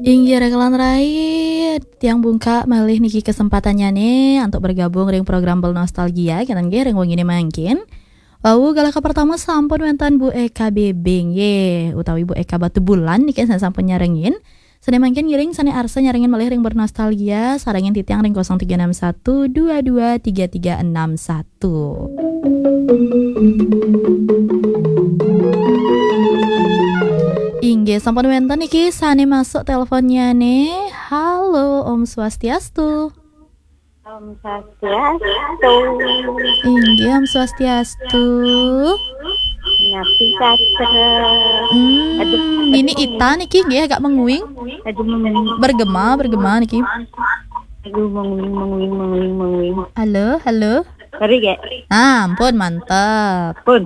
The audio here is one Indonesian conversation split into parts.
Inggih rekalan rai tiang bungka malih niki kesempatannya nih untuk bergabung ring program Nostalgia kita nggih ring wong ini mangkin. Wau galaka pertama sampun wentan Bu Eka Bebing ye utawi Bu Eka Batu Bulan niki sampun nyarengin. Sane mangkin ngiring sane arsa nyarengin malih ring bernostalgia sarengin titiang ring 0361 22 3361. Inggih sampun wenten iki sane masuk teleponnya nih. Halo Om Swastiastu. Om Swastiastu. Inggih Om Swastiastu. Napi katre. Ini Ita niki nggih agak menguing. Bergema niki. Aduh menguing. Halo. Sorry ge. Ampun mantap. Pun.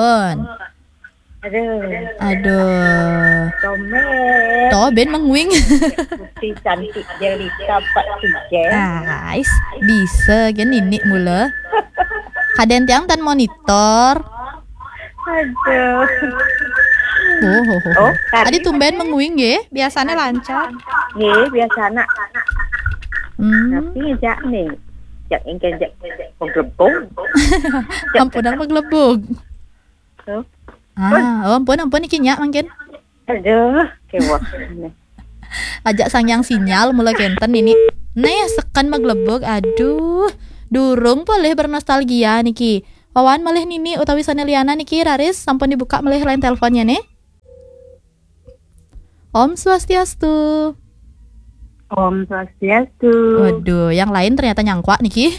Aduh. Toben menguing. Putih cantik jelita Pak Tijen. Bisa gen ini mula. Kaden tiang tan monitor. Aduh. Adi tumben menguing nggih, biasanya lancar. Nggih, biasana. Tapi jak nih. Jak engke jak penggelembung. Ampunan penggelembung. Ampun iki nyak mangkin. Aduh, kewah. Ajak sangyang sinyal mula kenten ini. Sekan maglebog. Aduh. Durung boleh bernostalgia niki. Wawan malih nini utawi Saneliana niki Raris sampun dibuka malih line teleponnya nih. Om Swastiastu. Om Swastiastu. Waduh, yang lain ternyata nyangkwa niki.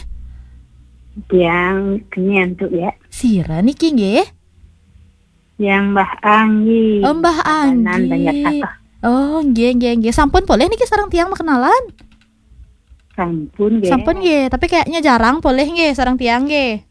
Yang kenyantuk ya. Sira niki nggih. Yang Mbah Anggi. Oh, Mbah Anggi. Banyak kata. Oh, nggih. Sampun boleh niki sareng tiang kenalan. Sampun nggih, tapi kayaknya jarang boleh nggih sareng tiang nggih.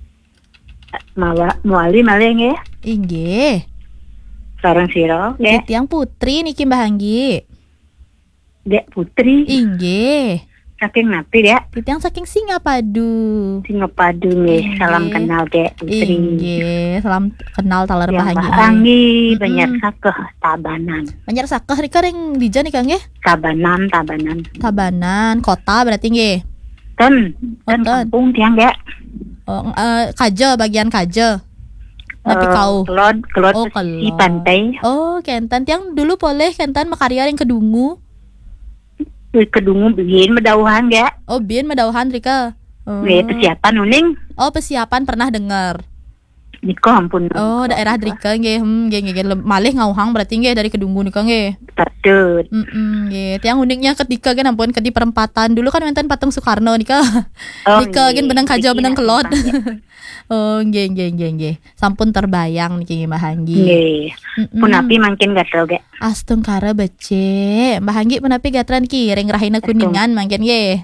Muali malih nggih. Inggih. Sareng sira nggih. Tiang putri niki Mbah Anggi. Dek putri. Inggih. Saking napi Dek? Titiang saking Singapadu. Singapadu nggih. Salam kenal Dek putri. Inggih, salam kenal taler Mbah Anggi. Mbah Anggi banyak sakeh Tabanan. Banyak sakeh rika ring dija nika nggih? Tabanan kota berarti nggih. Ten kampung tiang Dek. Kaje bagian Kaje. Tapi kau kelot di pantai. Oh, kentan tiang dulu boleh kentan makarya yang kedungu. Kedungu bikin medauhan ya. Oh, bikin medauhan Rika. Persiapan uning. Oh, persiapan pernah dengar. Niko ampun. Oh, daerah Rika nggih. Nggih. Malih ngauhang berarti nggih dari kedungu nika nggih. Patut. Nggih. Tiang uniknya ketika kan ampun ke di perempatan dulu kan wonten patung Soekarno nika. Nika gen benang kaja benang kelot. Oh, nggih. Sampun terbayang niki Mbah Anggi. Nggih. Punapi mangkin gatel ge. Astungkara becek. Mbah Anggi punapi gatran ki ring rahina kuningan mangkin nggih.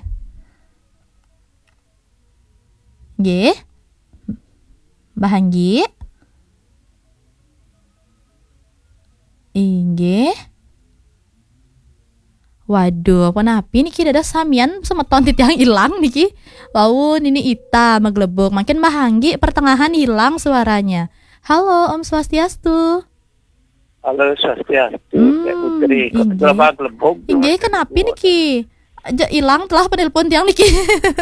Nggih. Mbah Anggi. Inggih. Waduh, apa napi niki dada samian semeton titiang ilang niki. Wau, ini Ita maglebok. Makin Mbah Anggi pertengahan hilang suaranya. Halo Om Swastiastu. Halo Swastiastu. Putri. Kenapa glebok? Inggih kenapa niki? Aja hilang telah penelpon tiang niki.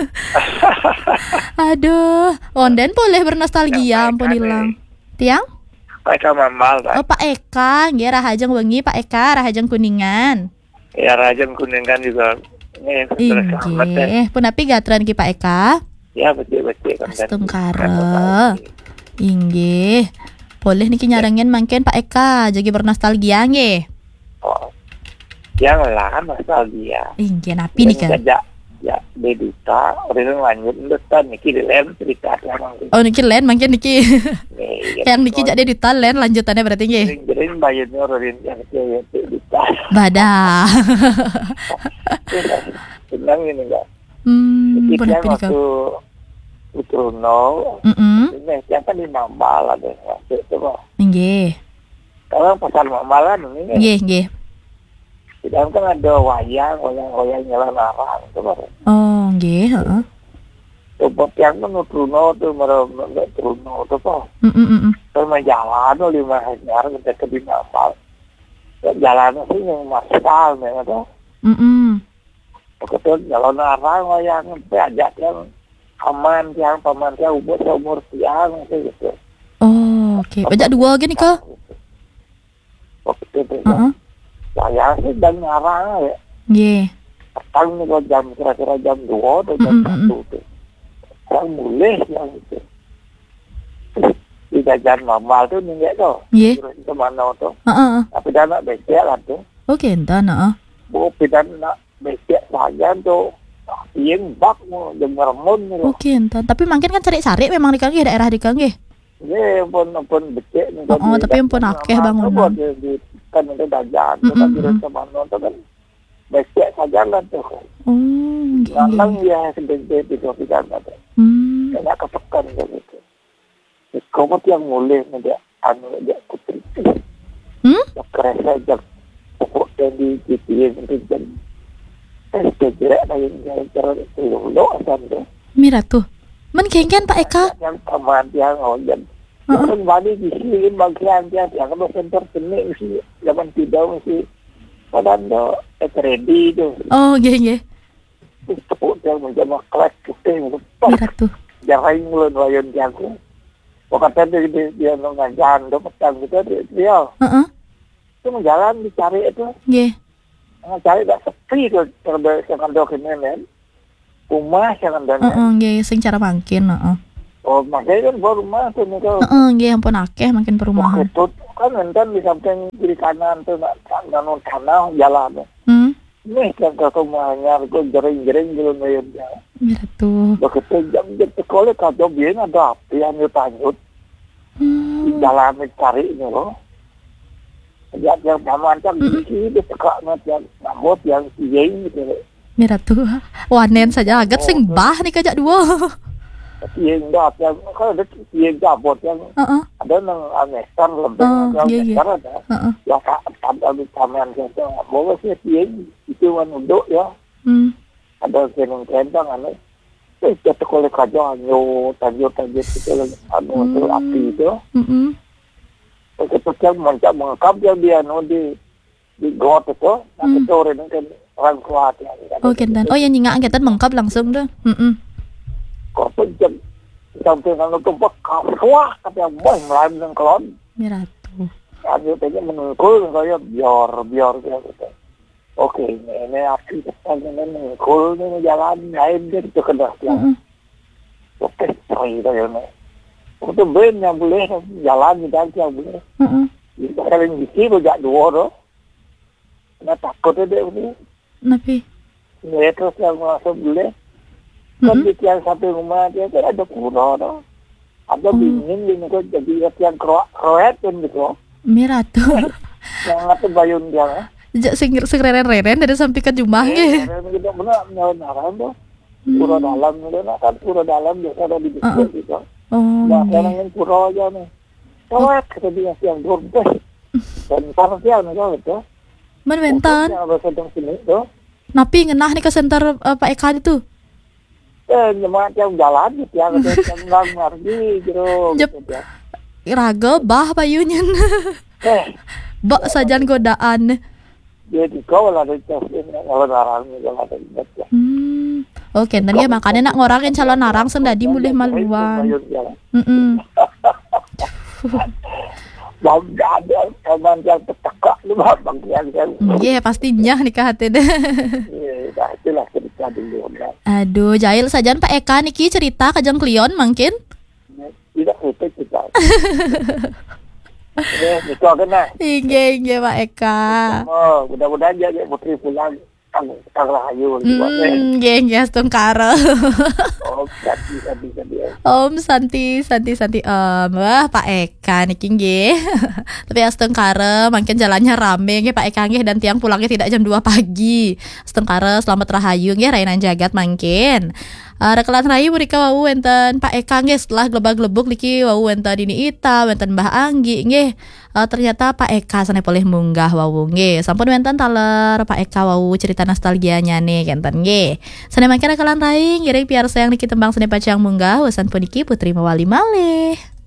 Aduh, onden boleh bernostalgia ampun hilang. Tiang? Pak Eka Mamal. Oh, Pak Eka, nggih rahajeng wengi Pak Eka, rahajeng kuningan. Ya Rajan Kuningan juga. Inggih, punapi gatran ki Pak Eka? Ya betul. Astungkara. Inggih. Boleh niki nyarengin mangken Pak Eka jadi bernostalgia nggih. Oh. Yang lah nostalgia. Inggih napi nika. Ya Dedita, orang lanjut ndetan niki lem cerita lamang. Oh niki len mangken niki. Yang niki jadi Dedita len lanjutannya berarti nggih. Jering bayarnya orang yang cewek Dedita. Badah. Senang ini enggak? Punapi nika. Utrono. Ini siapa di Mambala deh. Coba. Nggih. Kalau pasar Mambala ini. Nggih. Di dalam kan ada wayang nyala larang itu baru. Oh, nggih, heeh. Tuh yang kan Truno tuh mereka Truno tuh kok. Terus jalan 5 hektar kita ke Dinapal. jalan sih yang maskal ya tuh. Begitu jalan arang yang ajak yang paman tiang umur tiang gitu. Oh, oke. Bajak dua gini ke? Waktu itu saya sih dan ngarang ya. Nggih. Petang nih kalau kira-kira jam 2 atau jam 1 tuh. Orang mulai yang itu. Di jajan normal tuh nih tuh. Nggih. Terus kemana tuh. Tapi dah nak becek lah tuh. Oke, entar nah. Bu, kita nak becek saja tuh. Yang bak mau jemaramun nih. Oke, entar. Tapi makin kan cari-cari memang di kanggih daerah di kanggih. Ya, pun becek nih. Tapi pun akeh bangunan. Kan itu jajan. Kita kira kemana tuh kan. Becek saja lah tuh. Nalang ya sebentar itu kita ada. Kena kepekan gitu. Kamu yang mulai dia dia putri. Kerasa jam pokok jadi GTS itu jam. Segera lain cara itu lo asal tu. Mira tuh. Men kengken Pak Eka. Yang taman yang jam. Kan balik di sini bagian dia yang kalau center seni mesti zaman tidak mesti. Padahal tu ready tu. Oh, nggih. Tepuk dia menjadi kelas kita. Mira tuh. Jangan ngulun wayon dia aku. Waktu dia mengajar, dia petang gitu dia. Itu menjalan dicari itu. Nggih. Cari tak sepi tu jangan dokumen. Rumah jangan dan. Nggih, sing cara makin, Oh, makanya kan baru rumah tu ni kau. Nggih, ampun akeh makin perumahan. Itu kan enten di samping kiri kanan tu nak tanah jalan. Nih kan rumahnya itu jering-jering belum bayar dia. Mira tuh. Begitu jam sekolah kau biar ada api yang ditanyut. Di jalan cari ni loh. Yang paman kan di sini dekat yang nambut yang siang gitu. Mira tuh. Wanen saja agak sing bah nih kajak dua. Siang dah yang kalau ada siang jabut yang ada nang anesan lebih yang ada. Ya ada taman gitu. Bawa siang itu menunduk ya. Ada senang kentang ane. Kita sekolah kerja tanjut itu itu api itu. Ketika mencap mengkap dia di got itu, nak sore kan orang kuat ya. Oh kentan, yang nyingak kentan mengkap langsung dah. Kau pun sampai kalau tu bakal wah tapi yang boy melayan dengan kelon. Mira tuh. Ada tanya menungkul saya biar gitu. Oke, ini api depan ini menungkul ini jalan lain dia itu kena dia. Oke, sorry dah ya. Untuk ben yang boleh jalan dan yang boleh. Kalau yang bisi berjak dua tu. Nak takut dia ni. Nabi. Ni terus yang masuk boleh. Kan di tiang satu rumah dia ada pura tu. Ada bingin kau jadi tiang kroet pun gitu. Mira tuh. Yang ada bayun dia. Reren dari sampai ke jumlah ya. Kita benar nyawa tu. Pura dalam ni kan pura dalam dia ada di bisik gitu. Nah, orang yang pura aja ni. Kroet kata dia yang berbes. Bentar dia ni kau betul. Bentar. Yang sedang sini tu. Napi ngenah ni ke center Pak Eka itu. Nyemak yang jalan gitu yang ngargi gitu. Raga bah payunya. Bak sajan godaan. Jadi kau lah dari kalau narang kalau ada baca. Oke, dan dia makanya nak ngorangin calon narang sendadi mulih maluan. Bangga ada teman yang tertekak lu bagian kan. Iya pastinya nikah hati deh. Iya, itulah cerita dulu. Aduh, jahil sajan Pak Eka niki cerita kajang klion mungkin. Tidak itu kita. Nikah kena. Iya Pak Eka. Oh, mudah-mudahan dia putri pulang kang rahayu. Iya stungkara. Oh, santi. Om Santi. Wah Pak Eka niki nggih. Tapi astengkara mungkin jalannya rame nggih Pak Eka nggih dan tiang pulangnya tidak jam 2 pagi. Astengkara selamat rahayu nggih rainan jagat mungkin. Rekelan rayu mereka wau wenten Pak Eka nggih setelah glebak-glebuk niki wau wenten Dini Ita, wenten Mbah Anggi nggih. Ternyata Pak Eka sane boleh munggah wau nggih. Sampun wenten taler Pak Eka wau cerita nostalgianya nih kenten nggih. Sane mangke rekelan rayu ngiring piar sayang niki tembang sane pacang munggah wasan puniki Putri Mawali malih.